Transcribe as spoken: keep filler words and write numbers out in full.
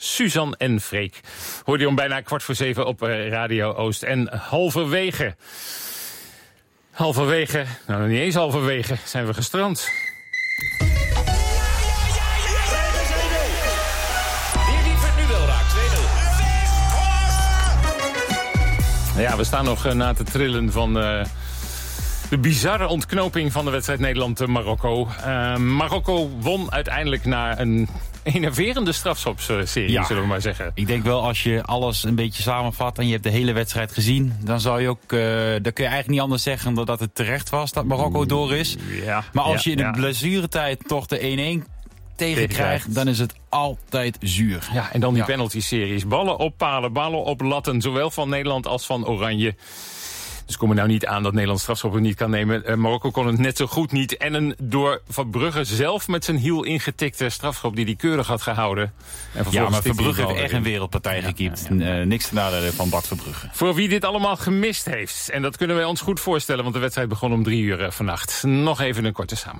Suzanne en Freek. Hoorde je om bijna kwart voor zeven op Radio Oost. En halverwege, halverwege, nou nog niet eens halverwege, zijn we gestrand. Ja, we staan nog uh, na te trillen van uh, de bizarre ontknoping van de wedstrijd Nederland-Marokko. Uh, Marokko won uiteindelijk na een enerverende strafschopsserie, ja, zullen we maar zeggen. Ik denk wel, als je alles een beetje samenvat en je hebt de hele wedstrijd gezien, dan zou je ook, uh, dan kun je eigenlijk niet anders zeggen dan dat het terecht was dat Marokko door is. Ja, maar als ja, je in de ja. blessuretijd toch de één-één tegenkrijgt, dan is het altijd zuur. Ja, en dan die ja. penalty-series. Ballen op palen, ballen op latten, zowel van Nederland als van Oranje. Dus kom er nou niet aan dat Nederland strafschoppen niet kan nemen. Uh, Marokko kon het net zo goed niet. En een door Van Brugge zelf met zijn hiel ingetikte strafschop die hij keurig had gehouden. En ja, maar Verbrugge heeft echt erin. een wereldpartij ja, gekiept. Ja, ja. Uh, niks te nadelen van Bart Verbrugge. Voor wie dit allemaal gemist heeft. En dat kunnen wij ons goed voorstellen, want de wedstrijd begon om drie uur uh, vannacht. Nog even een korte samenvatting.